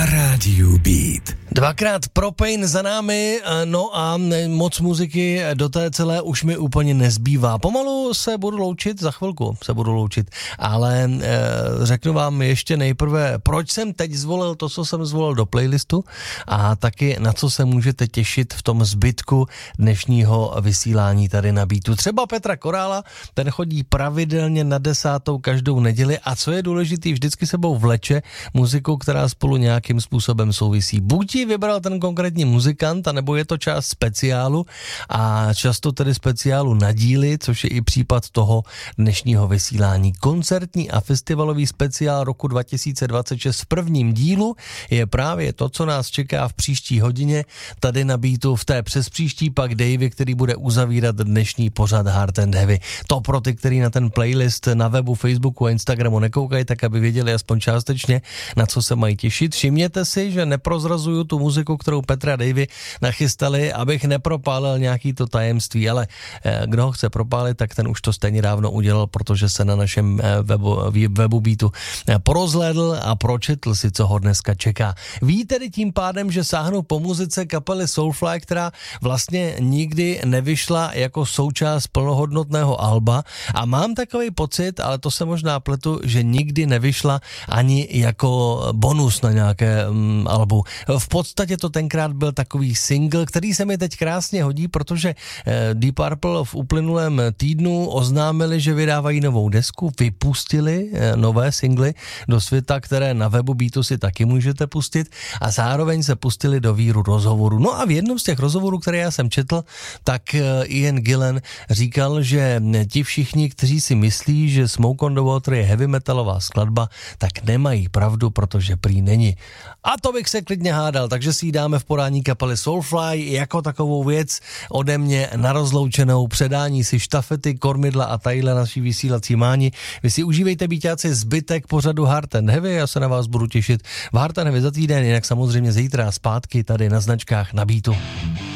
na rádiu Beat. Dvakrát Propane za námi, no a moc muziky do té celé už mi úplně nezbývá. Pomalu se budu loučit, za chvilku se budu loučit, ale řeknu vám ještě nejprve, proč jsem teď zvolil to, co jsem zvolil do playlistu a taky na co se můžete těšit v tom zbytku dnešního vysílání tady na Beatu. Třeba Petra Korála, ten chodí pravidelně na 10. každou neděli a co je důležitý, vždycky sebou vleče muziku, která spolu nějakým způsobem souvisí. Buď ji vybral ten konkrétní muzikant, anebo je to část speciálu a často tedy speciálu na díly, což je i případ toho dnešního vysílání. Koncertní a festivalový speciál roku 2026 v prvním dílu je právě to, co nás čeká v příští hodině tady na Beatu, v té přespříští pak Davey, který bude uzavírat dnešní pořad Hard and Heavy. To pro ty, který na ten playlist na webu, Facebooku a Instagramu nekoukají, tak aby věděli aspoň částečně, na co se mají těšit. Všimněte si, že neprozrazuju tu muziku, kterou Petra a Davey nachystali, abych nepropálil nějaký to tajemství, ale kdo ho chce propálit, tak ten už to stejně dávno udělal, protože se na našem webu Beatu porozhlédl a pročetl si, co ho dneska čeká. Ví tedy tím pádem, že sáhnu po muzice kapely Soulfly, která vlastně nikdy nevyšla jako součást plnohodnotného alba a mám takový pocit, ale to se možná pletu, že nikdy nevyšla ani jako bonus na nějaké albu. V podstatě to tenkrát byl takový single, který se mi teď krásně hodí, protože Deep Purple v uplynulém týdnu oznámili, že vydávají novou desku, vypustili nové singly do světa, které na webu Beatu si taky můžete pustit a zároveň se pustili do víru rozhovoru. No a v jednom z těch rozhovorů, které já jsem četl, tak Ian Gillan říkal, že ti všichni, kteří si myslí, že Smoke on the Water je heavy metalová skladba, tak nemají pravdu, protože prý není. A to bych se klidně hádal, takže si ji dáme v podání kapely Soulfly jako takovou věc ode mě na rozloučenou, předání si štafety, kormidla a tadyhle naší vysílací máni. Vy si užívejte, býťáci, zbytek pořadu Hard and Heavy, já se na vás budu těšit v Hard and Heavy za týden, jinak samozřejmě zítra zpátky tady na značkách na Beatu.